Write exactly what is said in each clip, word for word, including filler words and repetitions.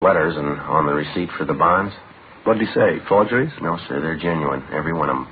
letters and on the receipt for the bonds. What did he say? Forgeries? No, sir. They're genuine. Every one of them.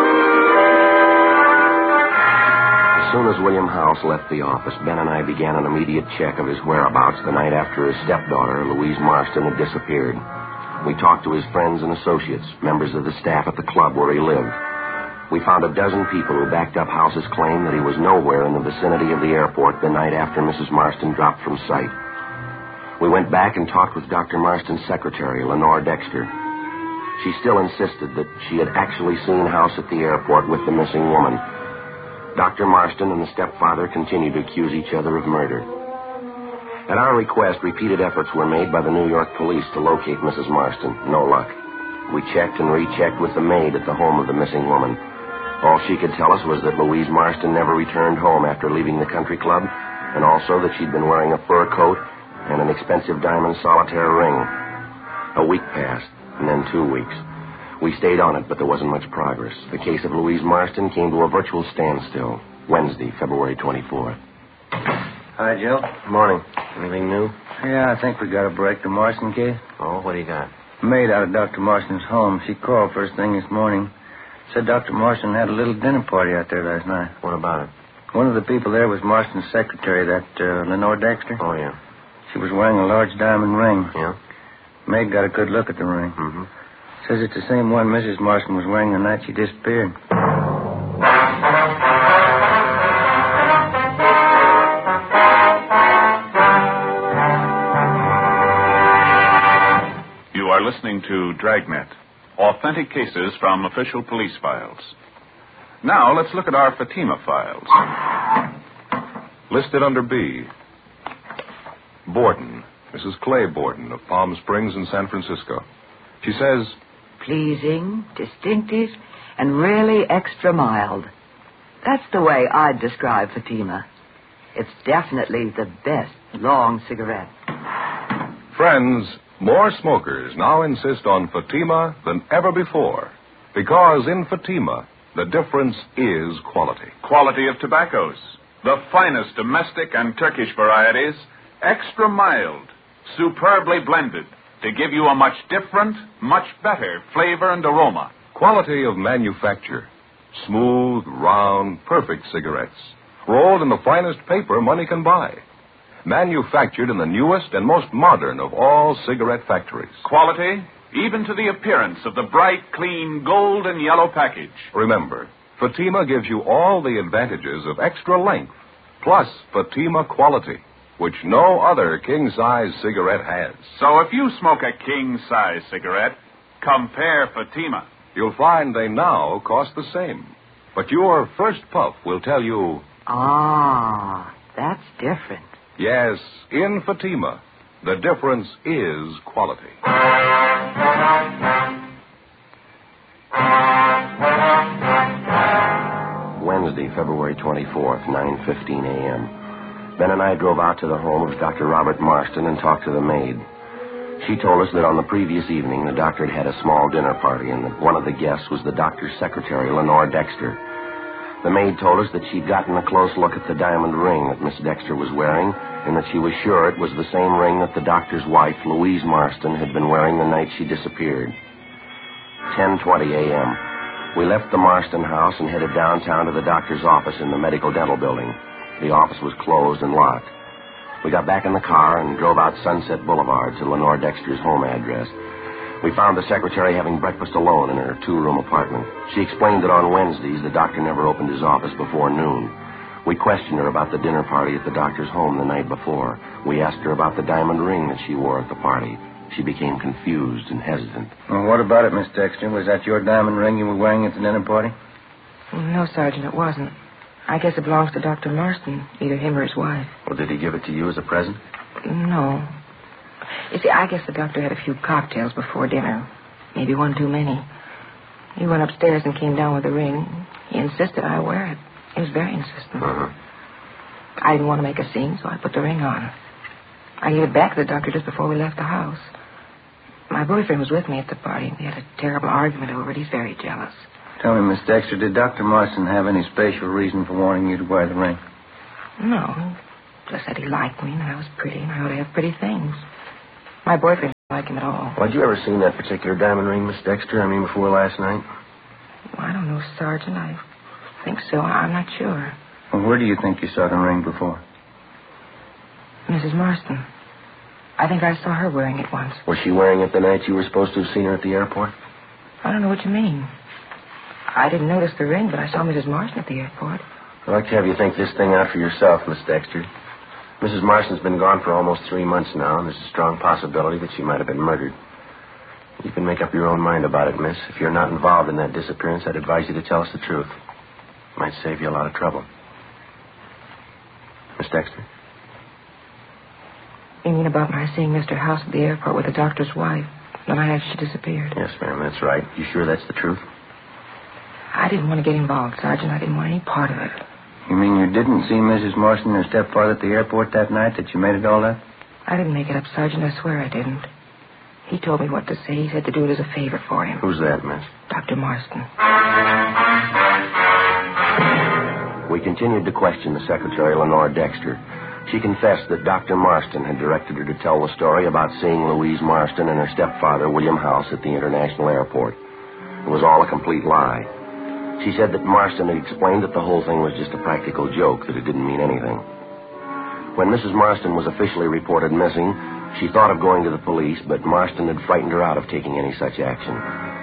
As soon as William House left the office, Ben and I began an immediate check of his whereabouts the night after his stepdaughter, Louise Marston, had disappeared. We talked to his friends and associates, members of the staff at the club where he lived. We found a dozen people who backed up House's claim that he was nowhere in the vicinity of the airport the night after Missus Marston dropped from sight. We went back and talked with Doctor Marston's secretary, Lenore Dexter. She still insisted that she had actually seen House at the airport with the missing woman. Doctor Marston and the stepfather continued to accuse each other of murder. At our request, repeated efforts were made by the New York police to locate Missus Marston. No luck. We checked and rechecked with the maid at the home of the missing woman. All she could tell us was that Louise Marston never returned home after leaving the country club, and also that she'd been wearing a fur coat and an expensive diamond solitaire ring. A week passed, and then two weeks. We stayed on it, but there wasn't much progress. The case of Louise Marston came to a virtual standstill Wednesday, February twenty-fourth. Hi, Joe. Morning. Anything new? Yeah, I think we got a break. The Marston case. Oh, what do you got? Maid out of Doctor Marston's home. She called first thing this morning. Said Doctor Marston had a little dinner party out there last night. What about it? One of the people there was Marston's secretary, that uh, Lenore Dexter. Oh, yeah. She was wearing a large diamond ring. Yeah? Maid got a good look at the ring. Mm-hmm. Says it's the same one Missus Marston was wearing the night she disappeared. You are listening to Dragnet, authentic cases from official police files. Now let's look at our Fatima files. Listed under B. Borden, Missus Clay Borden of Palm Springs in San Francisco. She says, pleasing, distinctive, and really extra mild. That's the way I'd describe Fatima. It's definitely the best long cigarette. friends, more smokers now insist on Fatima than ever before. Because in Fatima, the difference is quality. Quality of tobaccos. The finest domestic and Turkish varieties, extra mild, superbly blended, to give you a much different, much better flavor and aroma. Quality of manufacture. Smooth, round, perfect cigarettes. Rolled in the finest paper money can buy. Manufactured in the newest and most modern of all cigarette factories. Quality, even to the appearance of the bright, clean gold and yellow package. Remember, Fatima gives you all the advantages of extra length, plus Fatima quality, which no other king-size cigarette has. So if you smoke a king-size cigarette, compare Fatima. You'll find they now cost the same. But your first puff will tell you... Ah, that's different. Yes, in Fatima, the difference is quality. Wednesday, February twenty-fourth, nine fifteen a.m. Ben and I drove out to the home of Doctor Robert Marston and talked to the maid. She told us that on the previous evening, the doctor had had a small dinner party and that one of the guests was the doctor's secretary, Lenore Dexter. The maid told us that she'd gotten a close look at the diamond ring that Miss Dexter was wearing and that she was sure it was the same ring that the doctor's wife, Louise Marston, had been wearing the night she disappeared. ten twenty a.m. We left the Marston house and headed downtown to the doctor's office in the medical dental building. The office was closed and locked. We got back in the car and drove out Sunset Boulevard to Lenore Dexter's home address. We found the secretary having breakfast alone in her two-room apartment. She explained that on Wednesdays, the doctor never opened his office before noon. We questioned her about the dinner party at the doctor's home the night before. We asked her about the diamond ring that she wore at the party. She became confused and hesitant. Well, what about it, Miss Dexter? Was that your diamond ring you were wearing at the dinner party? No, Sergeant, it wasn't. I guess it belongs to Doctor Marston, either him or his wife. Well, did he give it to you as a present? No. You see, I guess the doctor had a few cocktails before dinner. Maybe one too many. He went upstairs and came down with the ring. He insisted I wear it. He was very insistent. Uh-huh. I didn't want to make a scene, so I put the ring on. I gave it back to the doctor just before we left the house. My boyfriend was with me at the party. We had a terrible argument over it. He's very jealous. Tell me, Miss Dexter, did Doctor Marston have any special reason for wanting you to wear the ring? No. Just said he liked me and I was pretty and I ought to have pretty things. My boyfriend like him at all. Well, had you ever seen that particular diamond ring, Miss Dexter? I mean, before last night? I don't know, Sergeant. I think so. I'm not sure. Well, where do you think you saw the ring before? Missus Marston. I think I saw her wearing it once. Was she wearing it the night you were supposed to have seen her at the airport? I don't know what you mean. I didn't notice the ring, but I saw Missus Marston at the airport. I'd like to have you think this thing out for yourself, Miss Dexter. Missus Marston's been gone for almost three months now, and there's a strong possibility that she might have been murdered. You can make up your own mind about it, miss. If you're not involved in that disappearance, I'd advise you to tell us the truth. It might save you a lot of trouble. Miss Dexter? You mean about my seeing Mister House at the airport with the doctor's wife the night after she disappeared? Yes, ma'am, that's right. You sure that's the truth? I didn't want to get involved, Sergeant. I didn't want any part of it. You mean you didn't see Missus Marston and her stepfather at the airport that night that you made it all up? I didn't make it up, Sergeant. I swear I didn't. He told me what to say. He said to do it as a favor for him. Who's that, miss? Doctor Marston. We continued to question the secretary, Lenore Dexter. She confessed that Doctor Marston had directed her to tell the story about seeing Louise Marston and her stepfather, William House, at the international airport. It was all a complete lie. She said that Marston had explained that the whole thing was just a practical joke, that it didn't mean anything. When Missus Marston was officially reported missing, she thought of going to the police, but Marston had frightened her out of taking any such action.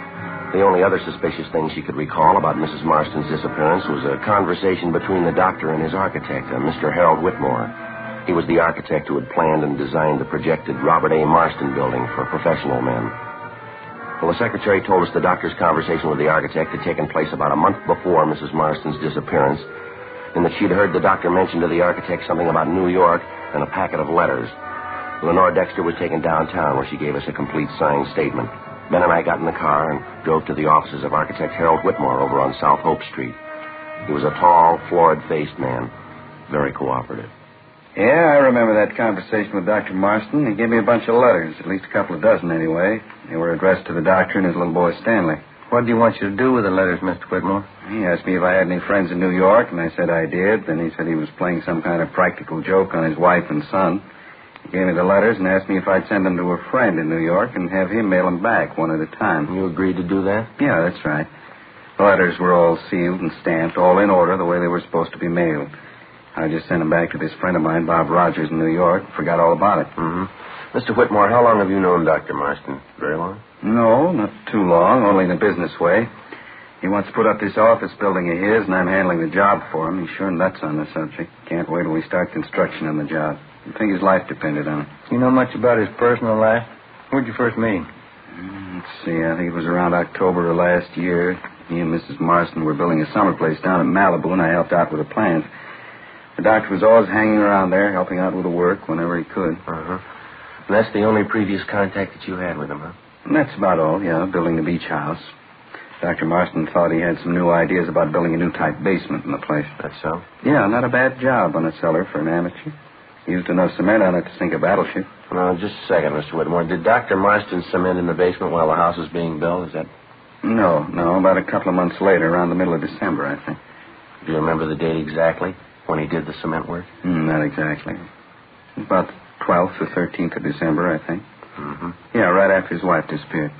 The only other suspicious thing she could recall about Missus Marston's disappearance was a conversation between the doctor and his architect, uh, Mister Harold Whitmore. He was the architect who had planned and designed the projected Robert A. Marston building for professional men. Well, the secretary told us the doctor's conversation with the architect had taken place about a month before Missus Marston's disappearance, and that she'd heard the doctor mention to the architect something about New York and a packet of letters. Lenore Dexter was taken downtown, where she gave us a complete signed statement. Ben and I got in the car and drove to the offices of architect Harold Whitmore over on South Hope Street. He was a tall, florid-faced man, very cooperative. Yeah, I remember that conversation with Doctor Marston. He gave me a bunch of letters, at least a couple of dozen anyway. They were addressed to the doctor and his little boy Stanley. What do you want you to do with the letters, Mister Whitmore? He asked me if I had any friends in New York, and I said I did. Then he said he was playing some kind of practical joke on his wife and son. He gave me the letters and asked me if I'd send them to a friend in New York and have him mail them back one at a time. You agreed to do that? Yeah, that's right. The letters were all sealed and stamped, all in order, the way they were supposed to be mailed. I just sent them back to this friend of mine, Bob Rogers, in New York. Forgot all about it. Mm-hmm. Mister Whitmore, how long have you known Doctor Marston? Very long? No, not too long, only in a business way. He wants to put up this office building of his, and I'm handling the job for him. He's sure nuts on the subject. Can't wait till we start construction on the job. I think his life depended on it. You know much about his personal life? Where'd you first meet him? Mm, let's see, I think it was around October of last year. He and Missus Marston were building a summer place down in Malibu, and I helped out with the plans. The doctor was always hanging around there, helping out with the work whenever he could. Uh-huh. And that's the only previous contact that you had with him, huh? And that's about all, yeah, building the beach house. Doctor Marston thought he had some new ideas about building a new type basement in the place. That's so? Yeah, not a bad job on a cellar for an amateur. Used enough cement on it to sink a battleship. Now, just a second, Mister Whitmore. Did Doctor Marston cement in the basement while the house was being built? Is that... No, no, about a couple of months later, around the middle of December, I think. Do you remember the date exactly when he did the cement work? Mm, not exactly. About the twelfth or thirteenth of December, I think. Mm-hmm. Yeah, right after his wife disappeared.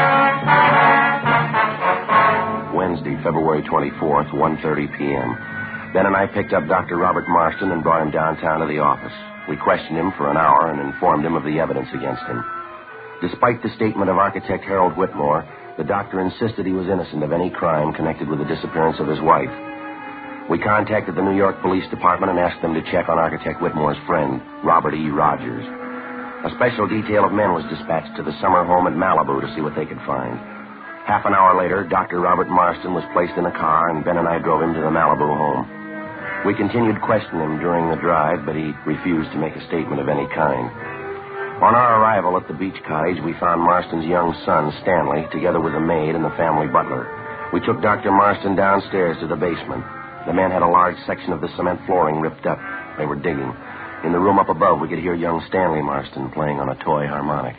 Wednesday, February twenty-fourth, one thirty p.m. Ben and I picked up Doctor Robert Marston and brought him downtown to the office. We questioned him for an hour and informed him of the evidence against him. Despite the statement of architect Harold Whitmore, the doctor insisted he was innocent of any crime connected with the disappearance of his wife. We contacted the New York Police Department and asked them to check on architect Whitmore's friend, Robert E. Rogers. A special detail of men was dispatched to the summer home at Malibu to see what they could find. Half an hour later, Doctor Robert Marston was placed in a car, and Ben and I drove him to the Malibu home. We continued questioning him during the drive, but he refused to make a statement of any kind. On our arrival at the beach cottage, we found Marston's young son, Stanley, together with a maid and the family butler. We took Doctor Marston downstairs to the basement. The men had a large section of the cement flooring ripped up. They were digging. In the room up above, we could hear young Stanley Marston playing on a toy harmonica.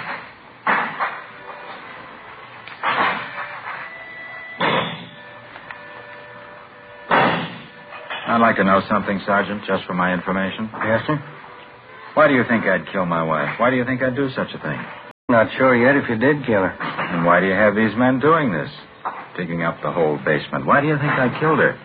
I'd like to know something, Sergeant, just for my information. Yes, sir? Why do you think I'd kill my wife? Why do you think I'd do such a thing? Not sure yet if you did kill her. And why do you have these men doing this? Digging up the whole basement. Why do you think I killed her?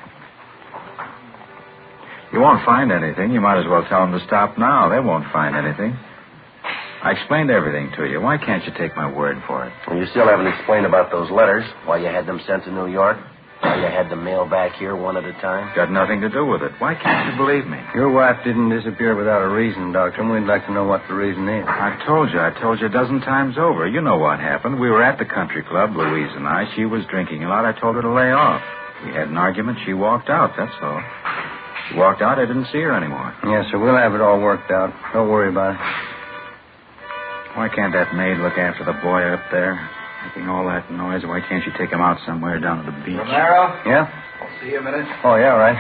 You won't find anything. You might as well tell them to stop now. They won't find anything. I explained everything to you. Why can't you take my word for it? And you still haven't explained about those letters, why you had them sent to New York, why you had them mailed back here one at a time. Got nothing to do with it. Why can't you believe me? Your wife didn't disappear without a reason, Doctor, and we'd like to know what the reason is. I told you. I told you a dozen times over. You know what happened. We were at the country club, Louise and I. She was drinking a lot. I told her to lay off. We had an argument. She walked out, that's all. She walked out. I didn't see her anymore. Yes, sir. We'll have it all worked out. Don't worry about it. Why can't that maid look after the boy up there? Making all that noise. Why can't you take him out somewhere down at the beach? Romero? Yeah? I'll see you a minute. Oh, yeah, right.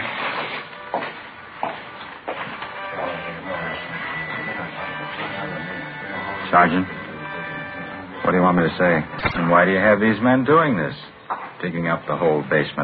Sergeant, what do you want me to say? And why do you have these men doing this? Digging up the whole basement.